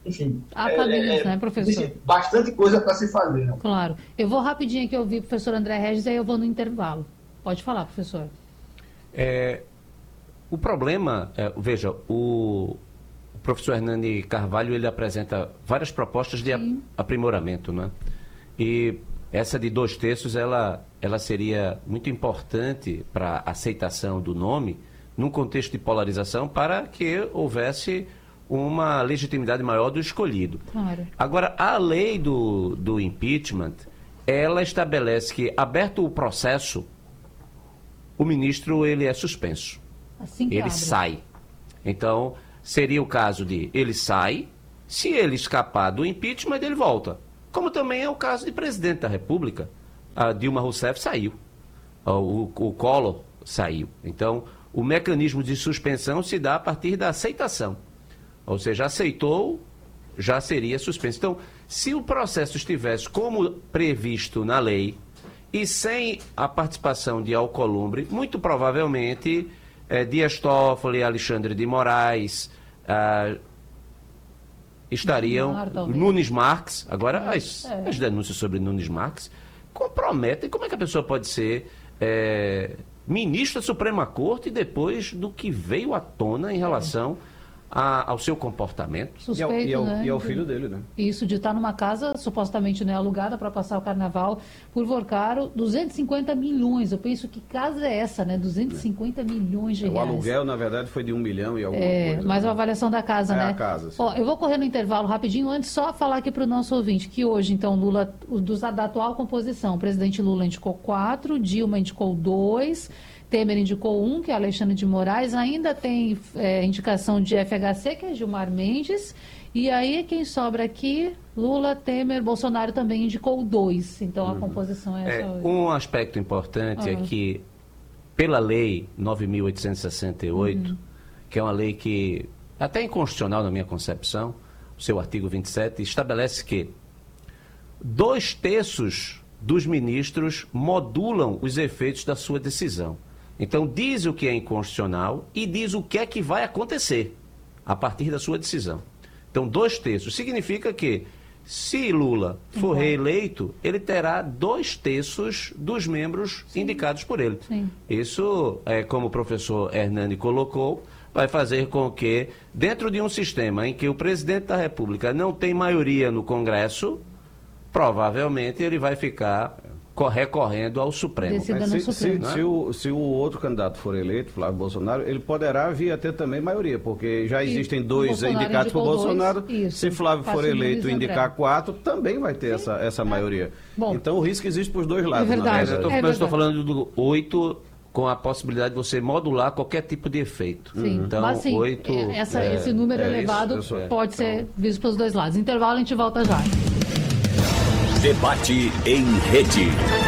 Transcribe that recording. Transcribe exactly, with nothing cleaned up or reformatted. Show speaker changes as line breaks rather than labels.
enfim,
Há
é,
caminhos,
é,
né, professor?
existe bastante coisa para se fazer. Né?
Claro. Eu vou rapidinho aqui ouvir o professor André Regis, aí eu vou no intervalo. Pode falar, professor.
É, o problema, é, veja, o, o professor Hernani Carvalho, ele apresenta várias propostas de
Sim.
aprimoramento, né? E essa de dois terços, ela, ela seria muito importante para a aceitação do nome, num contexto de polarização, para que houvesse uma legitimidade maior do escolhido.
Claro.
Agora, a lei do, do impeachment, ela estabelece que, aberto o processo, o ministro ele é suspenso.
Assim que
ele
abre.
sai. Então, seria o caso de ele sai, se ele escapar do impeachment, ele volta. Como também é o caso de presidente da República. A Dilma Rousseff saiu. O, o Collor saiu. Então, o mecanismo de suspensão se dá a partir da aceitação. Ou seja, aceitou, já seria suspenso. Então, se o processo estivesse como previsto na lei e sem a participação de Alcolumbre, muito provavelmente eh, Dias Toffoli, Alexandre de Moraes, ah, estariam,
Mar,
Nunes Marques, agora
é,
as,
é.
as denúncias sobre Nunes Marques comprometem. Como é que a pessoa pode ser é, ministro da Suprema Corte depois do que veio à tona em relação a, ao seu comportamento?
Suspeito,
e, ao, e, ao,
né?
e ao filho dele, né?
Isso, de estar numa casa supostamente, né, alugada para passar o carnaval por Vorcaro, duzentos e cinquenta milhões. Eu penso, que casa é essa, né? duzentos e cinquenta milhões de
O
reais.
aluguel, na verdade, foi de um milhão e alguma
É,
coisa.
mais
né?
a avaliação da casa,
É,
né?
a casa, sim.
Ó, eu vou correr no intervalo rapidinho, antes só falar aqui para o nosso ouvinte que hoje, então, Lula, o- dos- da atual composição, o presidente Lula indicou quatro, Dilma indicou dois, Temer indicou um, que é Alexandre de Moraes, ainda tem é, indicação de F H C, que é Gilmar Mendes, e aí quem sobra aqui, Lula, Temer, Bolsonaro também indicou dois. Então a composição é essa
É,
hoje.
um aspecto importante é
Ah.
que, pela lei nove mil oitocentos e sessenta e oito, que é uma lei que, até inconstitucional na minha concepção, o seu artigo vinte e sete, estabelece que dois terços dos ministros modulam os efeitos da sua decisão. Então, diz o que é inconstitucional e diz o que é que vai acontecer a partir da sua decisão. Então, dois terços significa que, se Lula for reeleito, ele terá dois terços dos membros indicados por ele.
Sim.
Isso, é, como o professor Hernani colocou, vai fazer com que, dentro de um sistema em que o presidente da República não tem maioria no Congresso, provavelmente ele vai ficar co- recorrendo ao Supremo.
Decida
Mas
no
se, se,
Supremo.
se o, se o outro candidato for eleito, Flávio Bolsonaro, ele poderá vir a ter também maioria, porque já existem
E
dois
Bolsonaro
indicados por
indicou
Bolsonaro.
dois, isso.
Se Flávio for
Cássio
eleito
Nunes
e
e André.
indicar quatro, também vai ter essa, essa maioria.
Bom.
Então o risco existe para os dois lados. na
verdade.
Mas eu
verdade.
estou
É verdade.
falando do oito com a possibilidade de você modular qualquer tipo de efeito.
Sim,
Então,
mas sim,
oito...
é- essa-
é,
esse número
é isso,
elevado
eu sou-
pode ser visto pelos dois lados. Intervalo, a gente volta já.
Debate em rede.